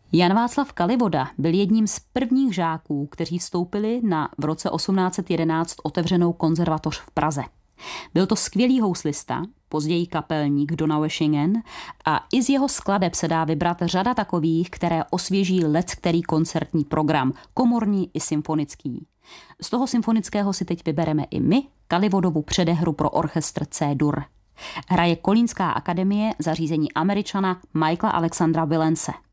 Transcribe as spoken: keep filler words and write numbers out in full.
Jan Václav Kalivoda byl jedním z prvních žáků, kteří vstoupili na v roce osmnáct set jedenáct otevřenou konzervatoř v Praze. Byl to skvělý houslista, později kapelník Donau Eschingen, a i z jeho skladeb se dá vybrat řada takových, které osvěží leckterý koncertní program, komorní i symfonický. Z toho symfonického si teď vybereme i my Kalivodovu předehru pro orchestr C-dur. Hraje Kolínská akademie, zařízení Američana Michaela Alexandra Willense.